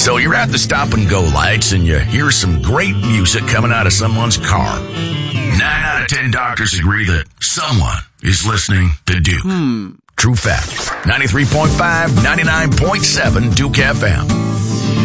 So you're at the stop and go lights and you hear some great music coming out of someone's car. 9 out of 10 doctors agree that someone is listening to Duke. True fact. 93.5, 99.7 Duke FM.